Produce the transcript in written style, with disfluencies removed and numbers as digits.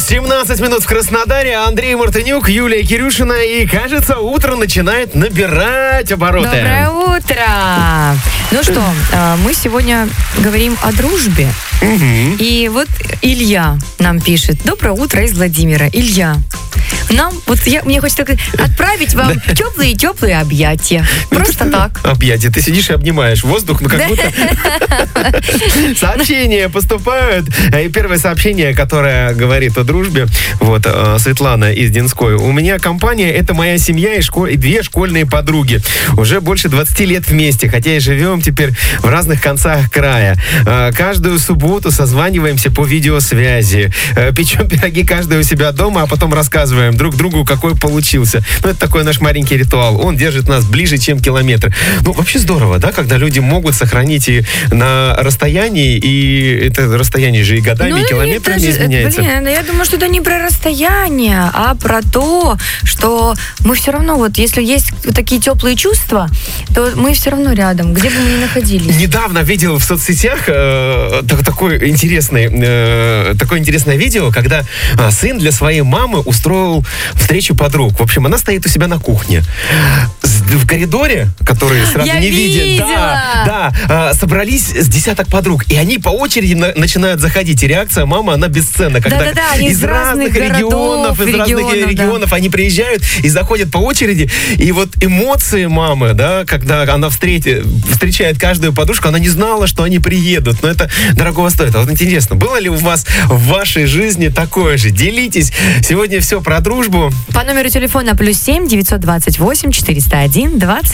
17 минут в Краснодаре. Андрей Мартынюк, Юлия Кирюшина. И, кажется, утро начинает набирать обороты. Доброе утро! Ну что, мы сегодня говорим о дружбе. Угу. И вот Илья нам пишет. Доброе утро из Владимира. Илья, мне хочется отправить вам теплые объятия. Просто так. Объятия. Ты сидишь и обнимаешь воздух, как будто... Сообщения поступают. И первое сообщение, которое говорит о дружбе, Светлана из Динской. У меня компания, это моя семья и две школьные подруги. Уже больше 20 лет вместе, хотя и живем теперь в разных концах края. Каждую субботу созваниваемся по видеосвязи. Печем пироги каждый у себя дома, а потом рассказываем друг другу, какой получился. Это такой наш маленький ритуал. Он держит нас ближе, чем километр. Вообще здорово, да, когда люди могут сохранить и на расстоянии, и это расстояние же и годами, и километрами изменяется. Я думаю, что это не про расстояние, а про то, что мы все равно, если есть такие теплые чувства, то мы все равно рядом, где бы мы ни находились. Недавно видел в соцсетях такое интересное видео, когда сын для своей мамы устроил встречу подруг. В общем, она стоит у себя на кухне. В коридоре, который сразу не виден, собрались с десяток подруг. И они по очереди начинают заходить. И реакция мамы, она бесценна. Когда из разных регионов они приезжают и заходят по очереди. И эмоции мамы, да, когда она встречает каждую подружку, она не знала, что они приедут. Но это дорогого стоит. А интересно, было ли у вас в вашей жизни такое же? Делитесь. Сегодня все про дружбу. По номеру телефона +7 928 401 20